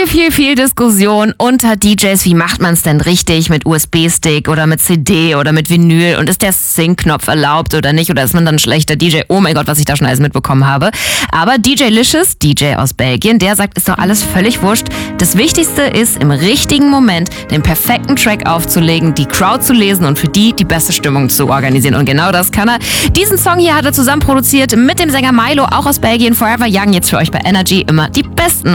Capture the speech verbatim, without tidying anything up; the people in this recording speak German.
viel, viel, viel Diskussion unter D Js. Wie macht man es denn richtig mit U S B-Stick oder mit C D oder mit Vinyl? Und ist der Sync-Knopf erlaubt oder nicht? Oder ist man dann ein schlechter D J? Oh mein Gott, was ich da schon alles mitbekommen habe. Aber D J Licious, D J aus Belgien, der sagt, ist doch alles völlig wurscht. Das Wichtigste ist, im richtigen Moment den perfekten Track aufzulegen, die Crowd zu lesen und für die die beste Stimmung zu organisieren. Und genau das kann er. Diesen Song hier hat er zusammen produziert mit dem Sänger Milo, auch aus Belgien. Forever Young, jetzt für euch bei Energy immer die besten